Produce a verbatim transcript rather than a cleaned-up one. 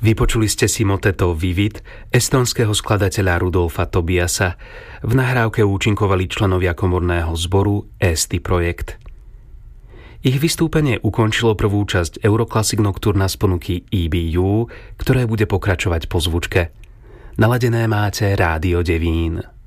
Vypočuli ste si moteto Vivid estonského skladateľa Rudolfa Tobiasa. V nahrávke účinkovali členovia komorného zboru Eesti Projekt. Ich vystúpenie ukončilo prvú časť Euroclassic Nocturna z ponuky é bé ú, ktoré bude pokračovať po zvučke. Naladené máte Rádio Devín.